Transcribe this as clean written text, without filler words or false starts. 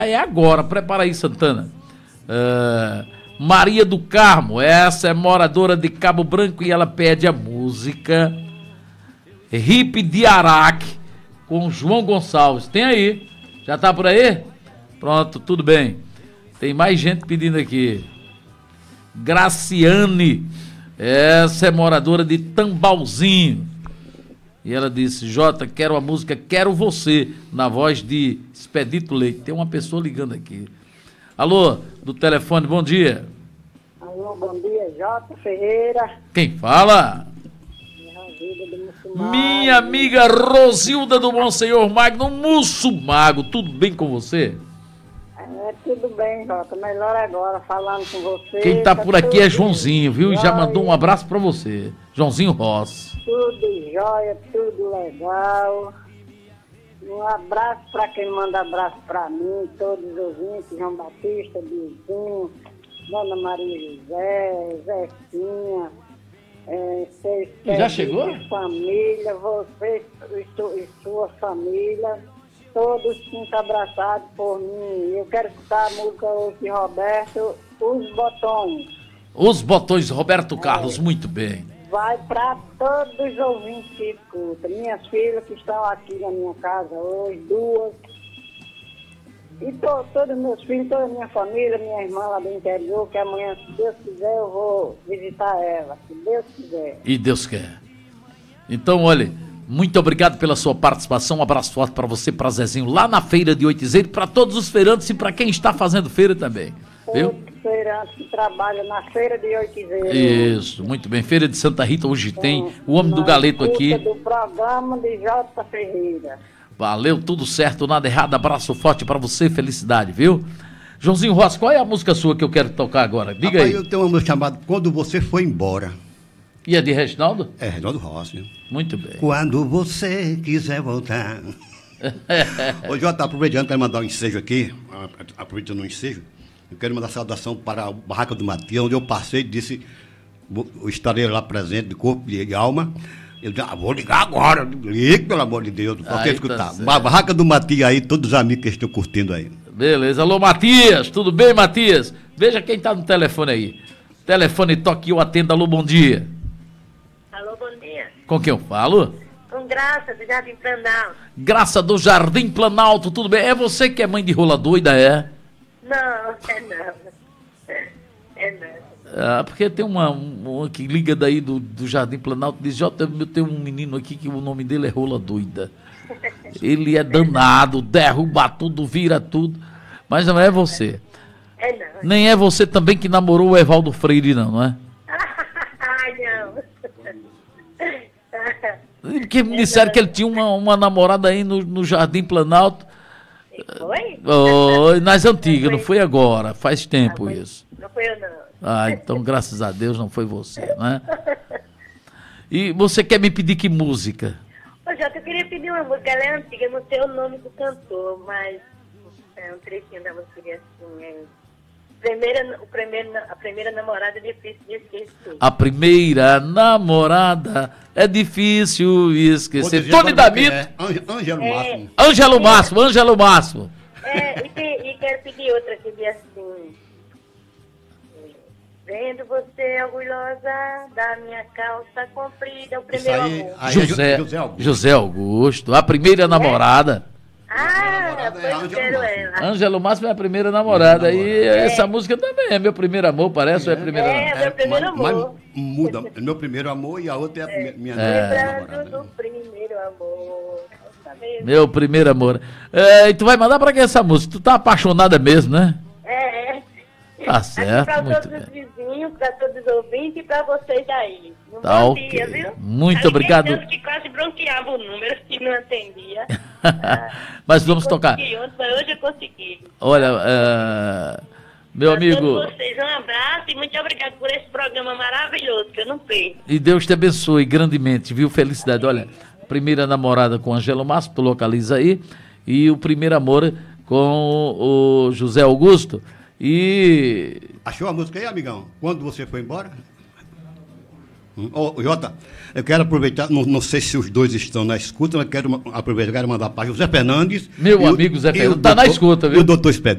É agora, prepara aí, Santana. Maria do Carmo, essa é moradora de Cabo Branco e ela pede a música Hip de Araque com João Gonçalves. Tem aí? Já tá por aí? Pronto, tudo bem. Tem mais gente pedindo aqui. Graciane, essa é moradora de Tambalzinho. E ela disse, Jota, quero a música Quero Você, na voz de Expedito Leite. Tem uma pessoa ligando aqui. Alô, do telefone, bom dia. Alô, bom dia, Jota Ferreira. Quem fala? Minha amiga Rosilda do Monsenhor Magno Mussumago. Tudo bem com você? Tudo bem, Jota. Melhor agora, falando com você. Quem tá por aqui é Joãozinho, viu? Jóia. Já mandou um abraço pra você. Joãozinho Ross. Tudo jóia, tudo legal. Um abraço para quem manda abraço para mim, todos os ouvintes, João Batista, Bizinho, Dona Maria José, Zefinha, Já chegou? Família, você e sua família, todos sintam abraçados por mim. Eu quero escutar a música hoje de Roberto, Os Botões. Os Botões, Roberto Carlos, muito bem. Vai para todos os ouvintes que escutam. Minhas filhas que estão aqui na minha casa hoje, duas. E todos meus filhos, toda a minha família, minha irmã lá do interior, que amanhã, se Deus quiser, eu vou visitar ela. Se Deus quiser. E Deus quer. Então, olha, muito obrigado pela sua participação. Um abraço forte para você, para Zezinho, lá na feira de Oitizeiro, para todos os feirantes e para quem está fazendo feira também. Viu? Feirantes que trabalham na feira de Oitizeiro. Isso, muito bem. Feira de Santa Rita, hoje tem o Homem do Galeto aqui. Do programa de Jota Ferreira. Valeu, tudo certo, nada errado. Abraço forte pra você, felicidade, viu? Joãozinho Ross, qual é a música sua que eu quero tocar agora? Diga aí. Eu tenho uma música chamada Quando Você Foi Embora. E é de Reginaldo? É, Reginaldo Rossi. Muito bem. Quando você quiser voltar. Ô, Jota, aproveitando, quero mandar um ensejo aqui, aproveitando um ensejo, eu quero mandar saudação para a Barraca do Matias, onde eu passei e disse, eu estarei lá presente de corpo e de alma. Eu disse, vou ligar agora, ligue, pelo amor de Deus, não quero escutar. Tá, Barraca do Matias aí, todos os amigos que estão curtindo aí. Beleza, alô Matias, tudo bem, Matias? Veja quem tá no telefone aí. Telefone toque e eu atendo, alô, bom dia. Alô, bom dia. Com quem eu falo? Com Graça, do Jardim Planalto. Graça do Jardim Planalto, tudo bem? É você que é mãe de rola doida, é? Não, é não. É não. Ah, porque tem uma que liga daí do Jardim Planalto e diz, Jota, eu tenho um menino aqui que o nome dele é Rola Doida. Ele é danado, derruba tudo, vira tudo. Mas não é você. É não. Nem é você também que namorou o Evaldo Freire, não é? Ai, não. Porque me disseram que ele tinha uma namorada aí no Jardim Planalto. Foi? Oh, nas antigas, não foi agora, faz tempo isso. Não foi eu, não. Ah, então graças a Deus não foi você, né? E você quer me pedir que música? Ô, Jota, eu queria pedir uma música, ela é antiga, não sei o nome do cantor, mas é um trechinho da música assim, a primeira namorada é difícil de esquecer. A primeira namorada é difícil esquecer. Tony da Mita. Ângelo Máximo. Ângelo Máximo. E quero pedir outra que diz assim... Vendo você orgulhosa da minha calça comprida, o primeiro amor. José Augusto, a primeira namorada. Pois eu quero ela. Ângelo Máximo é a primeira namorada. E essa música também é meu primeiro amor, parece? Ou é primeiro amor? Meu primeiro amor. Mas muda, é meu primeiro amor e a outra é a minha namorada. namorada. Do primeiro amor. Meu primeiro amor. E tu vai mandar pra quem essa música? Tu tá apaixonada mesmo, né? Tá certo, para muito todos bem. os vizinhos, para todos os ouvintes e para vocês aí. Tá bom ok. dia, viu? Muito obrigado. Deus que quase bronqueava o número que não atendia. Mas vamos tocar. Ontem, mas hoje eu consegui. Olha, meu amigo. Todos vocês, um abraço e muito obrigado por esse programa maravilhoso que eu não perco. E Deus te abençoe grandemente, viu? Felicidade. Olha, primeira namorada com Ângelo Máximo, tu localiza aí. E o primeiro amor com o José Augusto. E... Achou a música aí, amigão? Quando você foi embora? Ô, Jota, eu quero aproveitar, não sei se os dois estão na escuta, mas quero aproveitar, quero mandar para José Fernandes. Meu amigo Zé Fernandes, está na escuta, viu? E o doutor Expedito.